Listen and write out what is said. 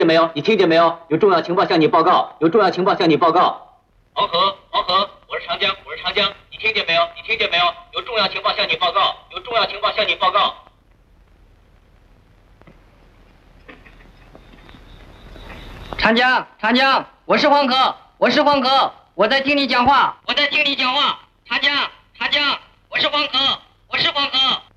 见没有？你听见没有？有重要情报向你报告，有重要情报向你报告。黄河，黄河，我是长江，我是长江，你听见没有？你听见没有？有重要情报向你报告，有重要情报向你报告。 长江，长江，我是黄河，我是黄河，我在听你讲话，我在听你讲话。长江，长江，我是黄河，我是黄河。